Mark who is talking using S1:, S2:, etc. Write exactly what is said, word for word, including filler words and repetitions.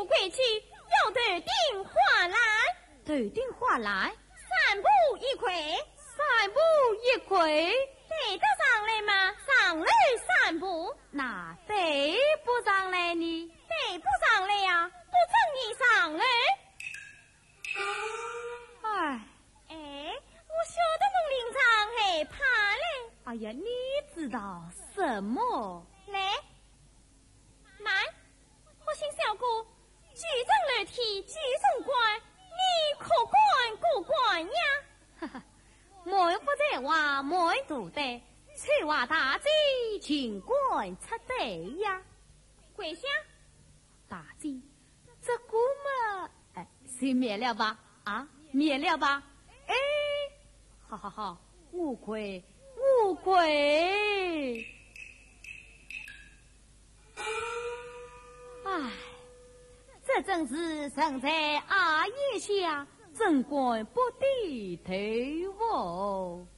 S1: 就归去，要得定话来。
S2: 得定话来，
S1: 三步一魁，
S2: 三步一魁，
S1: 得得上来吗？上来三步，
S2: 那得不上来呢？
S1: 得不上来呀、啊，不准你上来。
S2: 哎
S1: 哎，我晓得侬临场害怕嘞。
S2: 哎呀，你知道什么？
S1: 来，慢，好心小姑，举重楼梯，举重关，你可管过关呀？
S2: 哈哈，莫不在话莫做的，翠华大姐尽管出队呀。
S1: 跪下，
S2: 大姐，这股嘛，哎，先免了吧？啊，免了吧？哎，好好好，无愧无愧。唉，这正是生在阿爷下，真官不低头哦。